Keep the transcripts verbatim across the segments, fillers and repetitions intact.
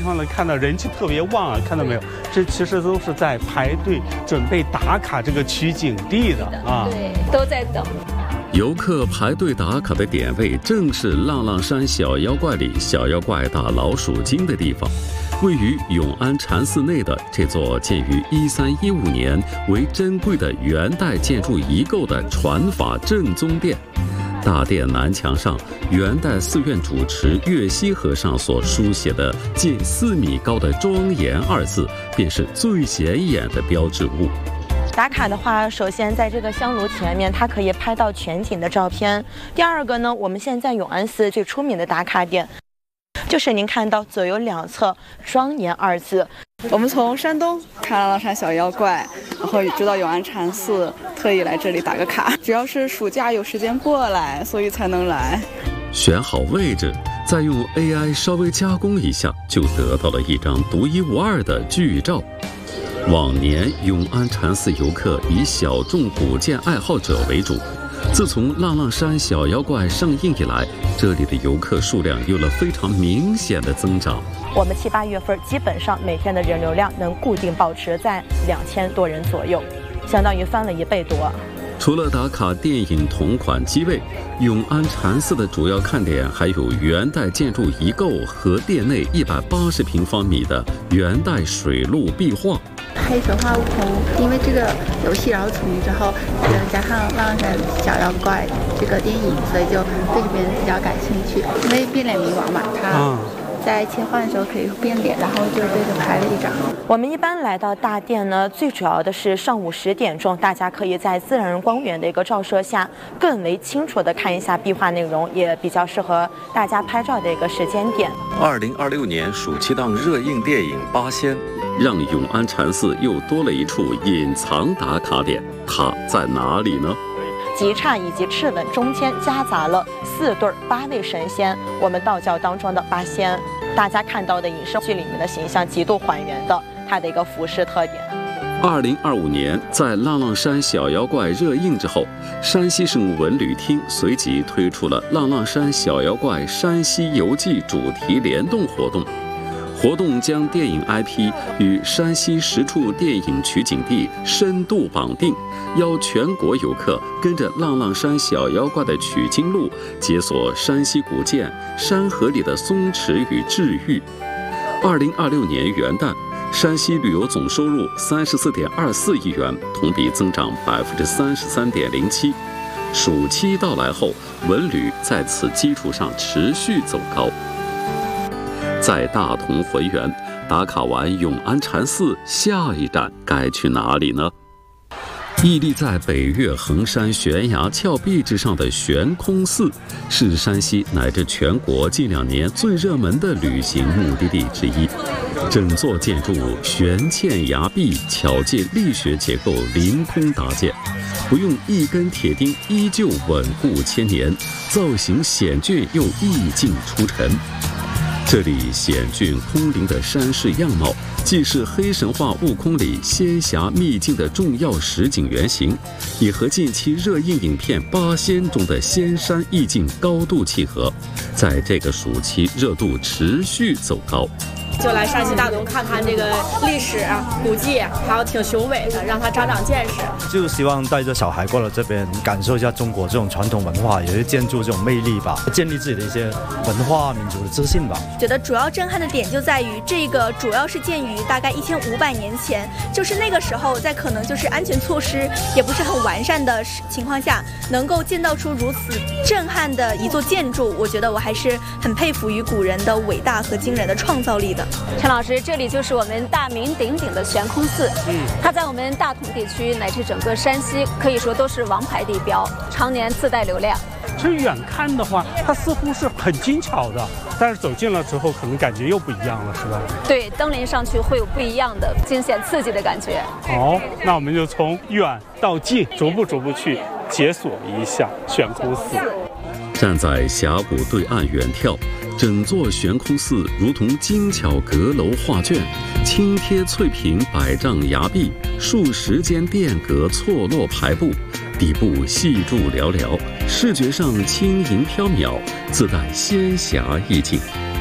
方能看到人气特别旺啊，看到没有？这其实都是在排队准备打卡这个取景地的啊， 对，都在等。 游客排队打卡的点位正是浪浪山小妖怪里小妖怪打老鼠精的地方。位于永安禅寺内的这座建于一三一五年、为珍贵的元代建筑遗构的传法正宗殿，大殿南墙上元代寺院主持岳西和尚所书写的近四米高的庄严二字，便是最显眼的标志物。 打卡的话，首先在这个香炉前面，它可以拍到全景的照片。第二个呢，我们现在永安寺最出名的打卡点，就是您看到左右两侧庄严二字。 我们从山东看浪浪山小妖怪，然后知道永安禅寺，特意来这里打个卡。主要是暑假有时间过来，所以才能来。 选好位置，再用 A I 稍微加工一下，就得到了一张独一无二的剧照。往年永安禅寺游客以小众古建爱好者为主，自从浪浪山小妖怪上映以来，这里的游客数量有了非常明显的增长。 我们七八月份基本上每天的人流量能固定保持在两千多人左右，相当于翻了一倍多。 除了打卡电影同款机位，永安禅寺的主要看点还有元代建筑遗构和殿内一百八十平方米的元代水陆壁画。 黑神话悟空，因为这个游戏然后出名之后，呃，加上浪浪山小妖怪这个电影，所以就对这边比较感兴趣。因为变脸冥王嘛，他在切换的时候可以变脸，然后就对着拍了一张。 我们一般来到大殿呢，最主要的是上午十点钟，大家可以在自然光源的一个照射下，更为清楚的看一下壁画内容，也比较适合大家拍照的一个时间点。 二零二六年暑期档热映电影《八仙》，让永安禅寺又多了一处隐藏打卡点，它在哪里呢？ 吉刹以及赤吻中间夹杂了四对八位神仙，我们道教当中的八仙，大家看到的影视剧里面的形象极度还原的它的一个服饰特点。 二零二五年，在浪浪山小妖怪热映之后，山西省文旅厅随即推出了浪浪山小妖怪山西游记主题联动活动。活动将电影 I P 与山西十处电影取景地深度绑定，邀全国游客跟着浪浪山小妖怪的取经路，解锁山西古建、山河里的松弛与治愈。二零二六年元旦，山西旅游总收入三十四点二四亿元，同比增长百分之三十三点零七。暑期到来后，文旅在此基础上持续走高。在大同回源打卡完永安禅寺，下一站该去哪里呢？屹立在北岳衡山悬崖峭壁之上的悬空寺，是山西乃至全国近两年最热门的旅行目的地之一。整座建筑悬嵌崖壁，巧借力学结构凌空搭建，不用一根铁钉依旧稳固千年，造型险峻又意境出尘。这里险峻空灵的山势样貌，既是黑神话悟空里仙侠秘境的重要实景原型，也和近期热映影片《八仙》中的仙山意境高度契合，在这个暑期热度持续走高。 就来山西大同看看这个历史啊、古迹，还有挺雄伟的，让他长长见识。 就希望带着小孩过来这边感受一下中国这种传统文化，也是建筑这种魅力吧，建立自己的一些文化民族的自信吧。 觉得主要震撼的点就在于这个主要是建于大概一千五百年前，就是那个时候在可能就是安全措施也不是很完善的情况下，能够建造出如此震撼的一座建筑，我觉得我还是很佩服于古人的伟大和惊人的创造力的。 陈老师，这里就是我们大名鼎鼎的悬空寺，嗯，它在我们大同地区乃至整个山西可以说都是王牌地标，常年自带流量。 其实远看的话，它似乎是很精巧的，但是走近了之后，可能感觉又不一样了，是吧？ 对，登临上去会有不一样的惊险刺激的感觉。 好，那我们就从远到近，逐步逐步去解锁一下悬空寺。 站在峡谷对岸远眺，整座悬空寺如同精巧阁楼画卷，轻贴翠屏百丈崖壁，数十间殿阁错落排布，底部细柱寥寥，视觉上轻盈缥缈，自带仙侠意境。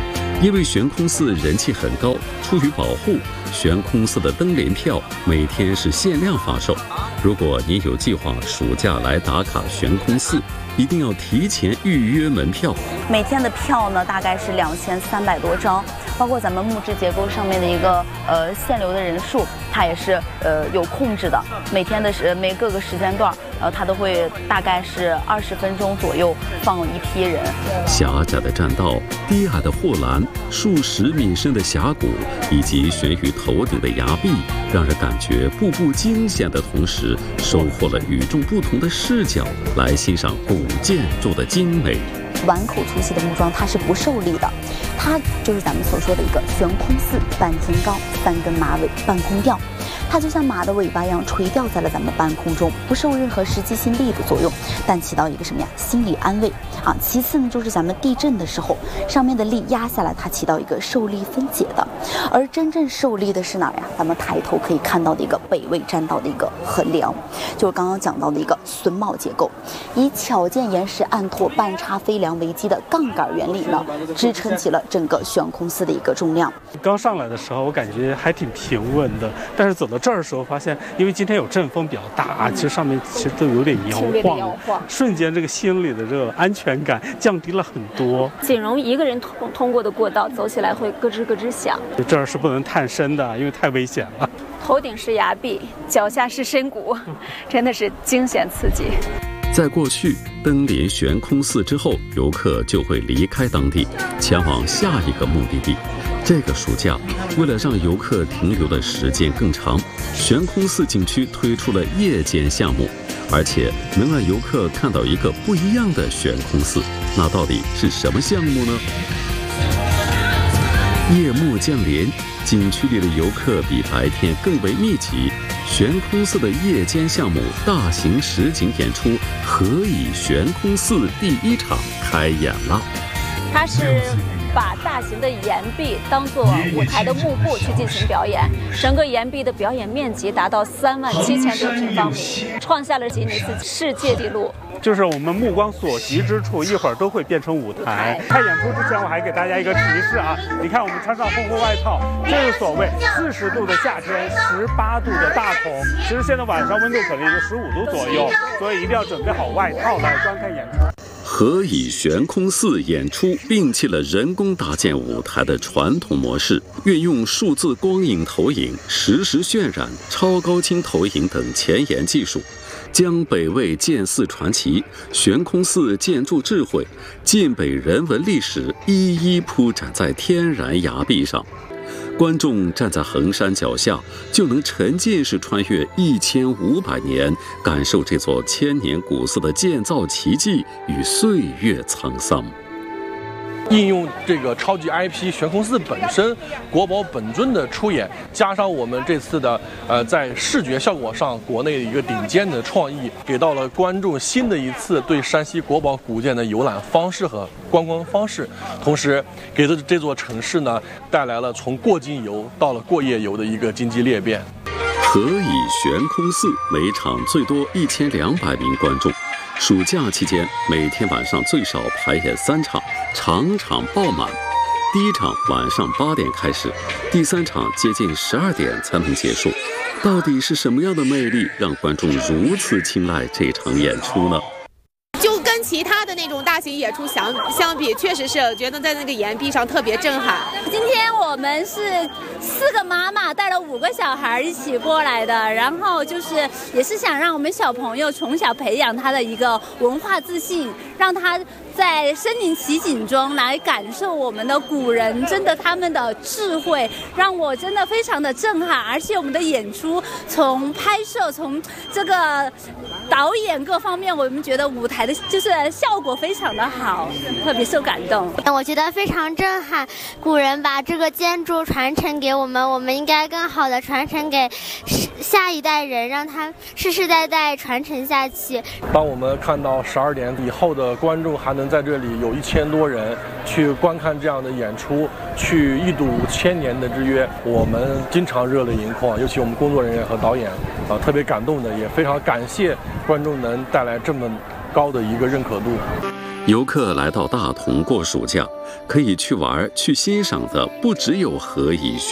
因为悬空寺人气很高，出于保护，悬空寺的灯联票每天是限量发售。如果您有计划暑假来打卡悬空寺，一定要提前预约门票。 每天的票呢，大概是两千三百多张，包括咱们木质结构上面的一个呃限流的人数，它也是呃有控制的。每天的时每各个时间段，呃，它都会大概是二十分钟左右放一批人。 狭窄的栈道、低矮的护栏、数十米深的峡谷，以及悬于头顶的崖壁，让人感觉步步惊险的同时，收获了与众不同的视角，来欣赏古建筑的精美。 碗口粗细的木桩，它是不受力的，它就是咱们所说的一个悬空寺，半天高，三根马尾，半空吊。它就像马的尾巴一样垂吊在了咱们半空中，不受任何实际性力的作用，但起到一个什么呀？心理安慰啊。其次呢，就是咱们地震的时候，上面的力压下来，它起到一个受力分解的。而真正受力的是哪儿呀？咱们抬头可以看到的一个北魏栈道的一个横梁，就是刚刚讲到的一个榫卯结构，以巧建岩石按拓半插飞梁为基的杠杆原理呢，支撑起了整个悬空寺的一个重量。 刚上来的时候，我感觉还挺平稳的，但是走到这儿的时候，发现因为今天有阵风比较大，其实上面其实都有点摇晃，瞬间这个心里的这个安全感降低了很多。 仅容一个人通通过的过道，走起来会咯吱咯吱响。 这儿是不能探身的，因为太危险了。 头顶是崖壁，脚下是深谷，真的是惊险刺激。 在过去，登临悬空寺之后，游客就会离开当地，前往下一个目的地。这个暑假，为了让游客停留的时间更长，悬空寺景区推出了夜间项目，而且能让游客看到一个不一样的悬空寺。那到底是什么项目呢？夜幕降临，景区里的游客比白天更为密集。悬空寺的夜间项目大型实景演出《何以悬空寺》第一场开演了。 它是把大型的岩壁当作舞台的幕布去进行表演，整个岩壁的表演面积达到三万七千多平方米，创下了吉尼斯世界纪录。 就是我们目光所及之处，一会儿都会变成舞台。看演出之前，我还给大家一个提示啊！你看，我们穿上厚厚外套，这是所谓四十度的夏天，十八度的大同。其实现在晚上温度可能也就十五度左右，所以一定要准备好外套来观看演出。 何以悬空寺演出摒弃了人工搭建舞台的传统模式，运用数字光影投影、实时渲染、超高清投影等前沿技术，将北魏建寺传奇、悬空寺建筑智慧、晋北人文历史一一铺展在天然崖壁上。观众站在衡山脚下，就能沉浸式穿越一千五百年，感受这座千年古寺的建造奇迹与岁月沧桑。 应用这个超级 I P 悬空寺本身国宝本尊的出演，加上我们这次的呃在视觉效果上国内的一个顶尖的创意，给到了观众新的一次对山西国宝古建的游览方式和观光方式，同时给这这座城市呢带来了从过境游到了过夜游的一个经济裂变。 何以悬空寺每场最多一千两百名观众。暑假期间，每天晚上最少排演三场，场场爆满。第一场晚上八点开始，第三场接近十二点才能结束。到底是什么样的魅力让观众如此青睐这场演出呢？ 就跟其他的那种大型演出相相比，确实是觉得在那个岩壁上特别震撼。 今天我们是四个妈妈带了五个小孩一起过来的，然后就是也是想让我们小朋友从小培养他的一个文化自信，让他在身临其境中来感受我们的古人真的他们的智慧，让我真的非常的震撼。而且我们的演出从拍摄从这个导演各方面，我们觉得舞台的就是效果非常的好，特别受感动。 我觉得非常震撼，古人把这个建筑传承给我们，我们应该更好的传承给下一代人，让它世世代代传承下去。 当我们看到十二点以后的观众还能在这里有一千多人去观看这样的演出，去一睹千年的之约，我们经常热泪盈眶，尤其我们工作人员和导演啊，特别感动的，也非常感谢观众能带来这么高的一个认可度。 游客来到大同过暑假，可以去玩、去欣赏的不只有何以轩。